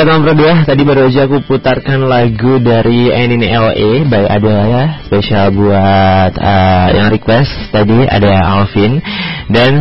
Sahabat nomor 2, tadi baru aja aku putarkan lagu dari Anine LA by Adele ya, spesial buat yang request tadi ada Alvin. Dan